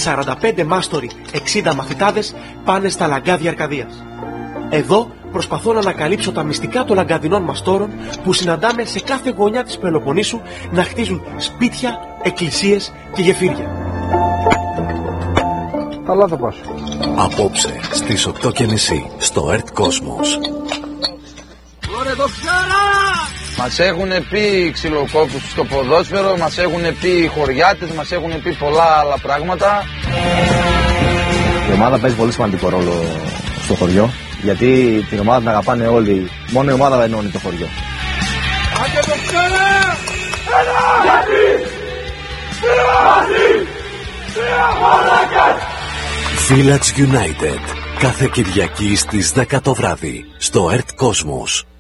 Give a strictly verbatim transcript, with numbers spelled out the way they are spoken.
σαράντα πέντε μάστοροι, εξήντα μαθητάδες πάνε στα λαγκάδια Αρκαδίας. Εδώ προσπαθώ να ανακαλύψω τα μυστικά των λαγκαδινών μαστόρων που συναντάμε σε κάθε γωνιά της Πελοποννήσου να χτίζουν σπίτια, εκκλησίες και γεφύρια. Καλά θα πας. Απόψε στις οκτώ και μισή στο Earth Cosmos. Μας έχουν πει οι ξυλοκόπους στο ποδόσφαιρο, μας έχουν πει οι χωριάτες, μας έχουν πει πολλά άλλα πράγματα. Η ομάδα παίζει πολύ σημαντικό ρόλο στο χωριό, γιατί την ομάδα την αγαπάνε όλοι, μόνο η ομάδα δεν ενώνει το χωριό. Άντε το ξέρα! Ένα! Γιατί! Village United, κάθε Κυριακή στις δέκα το βράδυ στο Earth Cosmos.